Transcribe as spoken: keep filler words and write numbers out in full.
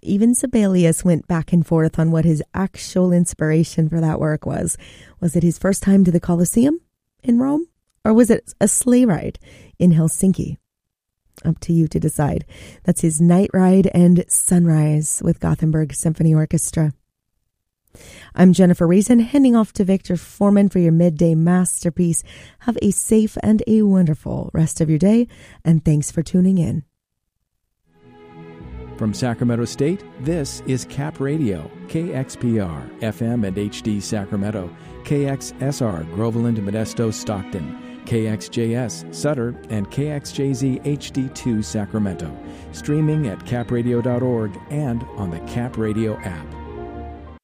even Sibelius went back and forth on what his actual inspiration for that work was. Was it his first time to the Colosseum in Rome? Or was it a sleigh ride in Helsinki? Up to you to decide. That's his Night Ride and Sunrise with Gothenburg Symphony Orchestra. I'm Jennifer Reason, handing off to Victor Foreman for your midday masterpiece. Have a safe and a wonderful rest of your day, and thanks for tuning in. From Sacramento State, this is Cap Radio, K X P R, F M and H D Sacramento, K X S R, Groveland, Modesto, Stockton, K X J S, Sutter, and K X J Z H D two Sacramento. Streaming at cap radio dot org and on the Cap Radio app.